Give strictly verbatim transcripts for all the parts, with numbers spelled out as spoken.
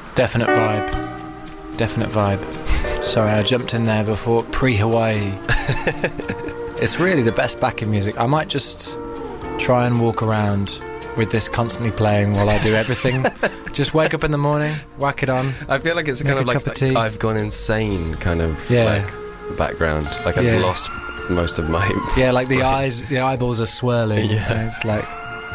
Definite vibe. Definite vibe. Sorry, I jumped in there before pre-Hawaii. It's really the best backing music. I might just try and walk around with this constantly playing while I do everything. Just wake up in the morning, whack it on. I feel like it's kind of like, like I've gone insane kind of yeah. like background. Like I've yeah. lost most of my yeah, like the brain. eyes, the eyeballs are swirling. Yeah. And it's like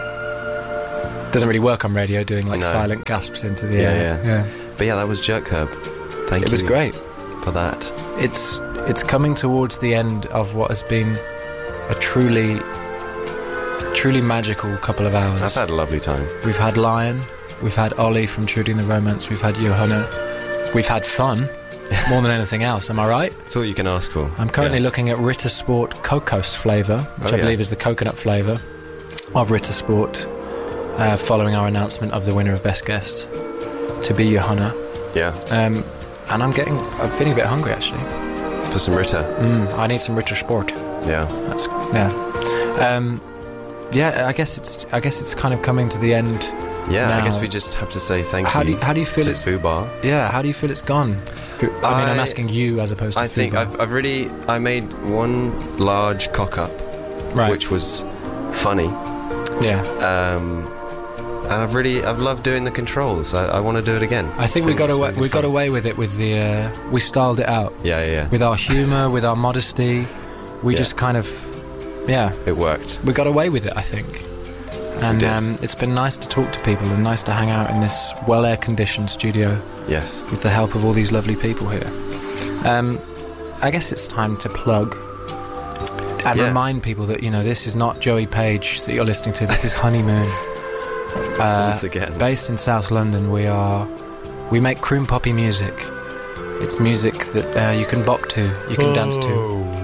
doesn't really work on radio doing like no. silent gasps into the yeah, air. Yeah, yeah. But yeah, that was Jerk Curb. Thank it you. was great for that. It's it's coming towards the end of what has been a truly truly magical couple of hours. I've had a lovely time. We've had Lion, we've had Ollie from Trudy and the Romance, we've had Johanna, we've had fun more than anything else, am I right? That's all you can ask for. I'm currently yeah. looking at Ritter Sport Cocos flavour, which oh, I believe yeah. is the coconut flavour of Ritter Sport, uh, following our announcement of the winner of Best Guest to be Johanna. Yeah. Um, and I'm getting, I'm feeling a bit hungry actually. For some Ritter. Mm, I need some Ritter Sport. Yeah. That's yeah. Um, yeah, I guess it's I guess it's kind of coming to the end. Yeah, now. I guess we just have to say thank how you. Do you how do you feel to it's Fubar? Yeah, how do you feel it's gone? Fu- I mean, I, I'm asking you as opposed to I think Fubar. I've I've really I made one large cock up, right. which was funny. Yeah. Um, and I've really I've loved doing the controls. I, I want to do it again. I think it's we been, got away we fun. got away with it with the uh, we styled it out. Yeah, yeah, yeah. With our humour, with our modesty, we yeah. just kind of yeah. It worked. We got away with it, I think. And um, it's been nice to talk to people and nice to hang out in this well air conditioned studio. Yes. With the help of all these lovely people here. Um, I guess it's time to plug and yeah. remind people that, you know, this is not Joey Page that you're listening to. This is Honeymoon. Uh, Once again. Based in South London, we are we make croon poppy music. It's music that uh, you can bop to, you can oh, dance to.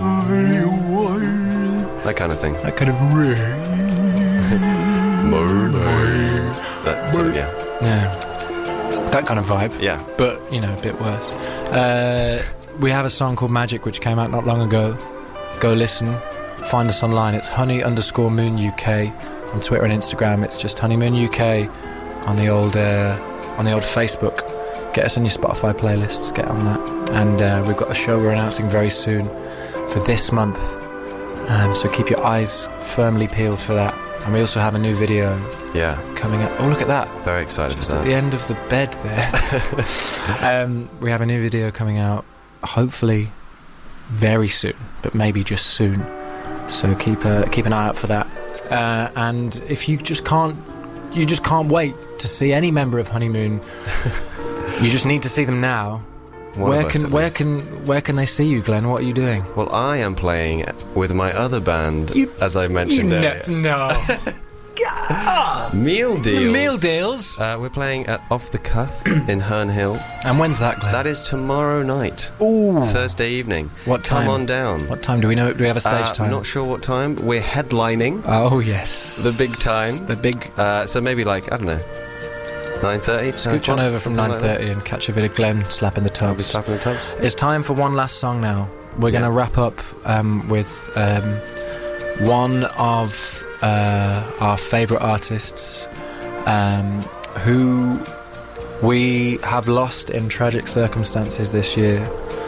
That kind of thing. That kind of ring. That sort of, yeah. Yeah. That kind of vibe. Yeah. But, you know, a bit worse. Uh, we have a song called Magic which came out not long ago. Go listen. Find us online. It's honey underscore moon U K. On Twitter and Instagram, it's just Honeymoon U K. On the old uh, on the old Facebook, get us on your Spotify playlists. Get on that, and uh, we've got a show we're announcing very soon for this month. Um, so keep your eyes firmly peeled for that. And we also have a new video. Yeah. Coming up. Oh, look at that! Very excited just for that. At the end of the bed there. um, we have a new video coming out, hopefully very soon, but maybe just soon. So keep a, keep an eye out for that. Uh, and if you just can't you just can't wait to see any member of Honeymoon, you just need to see them now. One where us, can where least. can where can they see you, Glenn? What are you doing? Well, I am playing with my other band, you, as I mentioned you earlier. No, no. Meal Deals. Meal Deals. Uh, we're playing at Off the Cuff in Herne Hill. And when's that, Glenn? That is tomorrow night. Ooh. Thursday evening. What time? Come on down. What time do we know? Do we have a stage uh, time? I'm not sure what time. We're headlining. Oh yes. The big time. The big. Uh, so maybe like I don't know. nine thirty. Scooch on over from nine thirty like and catch a bit of Glenn slapping the tubs. I'll be slapping the tubs. It's time for one last song now. We're yeah. going to wrap up um, with um, one of uh, our favourite artists um, who we have lost in tragic circumstances this year.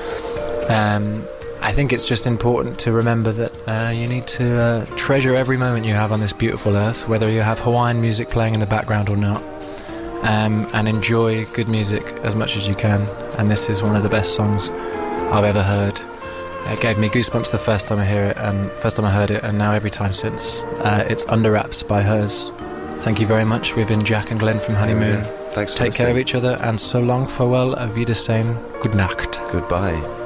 Um, I think it's just important to remember that uh, you need to uh, treasure every moment you have on this beautiful earth, whether you have Hawaiian music playing in the background or not. Um, and enjoy good music as much as you can. And this is one of the best songs I've ever heard. It gave me goosebumps the first time I hear it, and first time I heard it, and now every time since. Uh, it's Under Wraps by Hers. Thank you very much. We've been Jack and Glenn from Honeymoon. Yeah, yeah. Thanks for Take listening. care of each other, and so long, farewell, auf Wiedersehen, good Nacht. Goodbye.